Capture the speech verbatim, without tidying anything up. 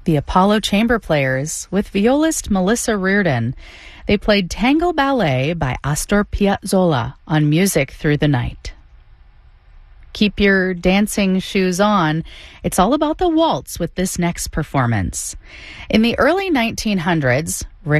the Apollo Chamber Players with violist Melissa Reardon. They played Tango Ballet by Astor Piazzolla on Music Through the Night. Keep your dancing shoes on. It's all about the waltz with this next performance. In the early nineteen hundreds, Rick